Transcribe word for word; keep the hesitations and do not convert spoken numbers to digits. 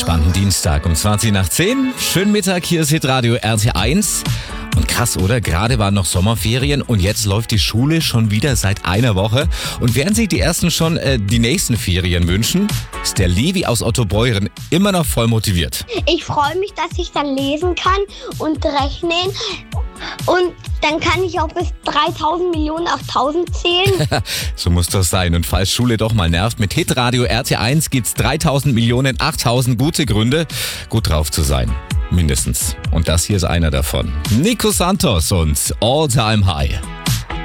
entspannten Dienstag um zwanzig nach zehn. Schönen Mittag, hier ist Hitradio R T eins. Und krass, oder? Gerade waren noch Sommerferien und jetzt läuft die Schule schon wieder seit einer Woche. Und während sich die Ersten schon äh, die nächsten Ferien wünschen, ist der Levi aus Ottobeuren immer noch voll motiviert. Ich freue mich, dass ich dann lesen kann und rechnen. Und dann kann ich auch bis dreitausend Millionen auf tausend zählen. So muss das sein. Und falls Schule doch mal nervt, mit Hitradio R T eins gibt's dreitausend Millionen achttausend gute Gründe, gut drauf zu sein. Mindestens. Und das hier ist einer davon. Nico Santos und All Time High.